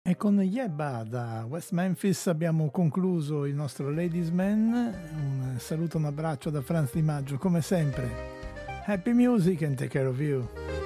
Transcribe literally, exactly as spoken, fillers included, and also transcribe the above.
E con Yebba da West Memphis abbiamo concluso il nostro Ladies Man. Un saluto, un abbraccio da Franz Di Maggio, come sempre. Happy music and take care of you.